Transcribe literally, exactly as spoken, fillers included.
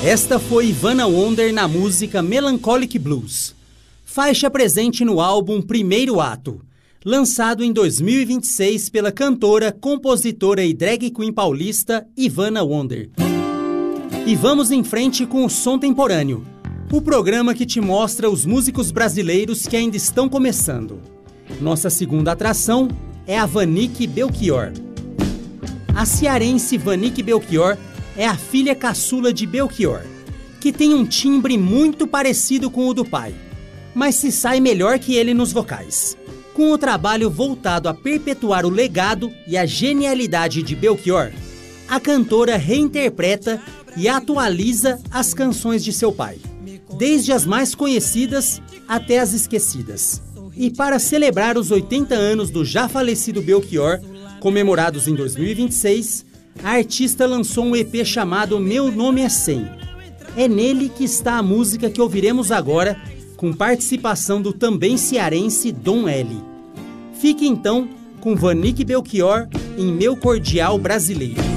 Esta foi Ivana Wonder na música Melancholic Blues, faixa presente no álbum Primeiro Ato, lançado em dois mil e vinte e seis pela cantora, compositora e drag queen paulista Ivana Wonder. E vamos em frente com o Som Temporâneo, o programa que te mostra os músicos brasileiros que ainda estão começando. Nossa segunda atração é a Vanique Belchior. A cearense Vanique Belchior é a filha caçula de Belchior, que tem um timbre muito parecido com o do pai, mas se sai melhor que ele nos vocais. Com o trabalho voltado a perpetuar o legado e a genialidade de Belchior, a cantora reinterpreta e atualiza as canções de seu pai, desde as mais conhecidas até as esquecidas. E para celebrar os oitenta anos do já falecido Belchior, comemorados em dois mil e vinte e seis, a artista lançou um E P chamado Meu Nome é Cem. É nele que está a música que ouviremos agora, com participação do também cearense Dom L. Fique então com Vanique Belchior em Meu Cordial Brasileiro.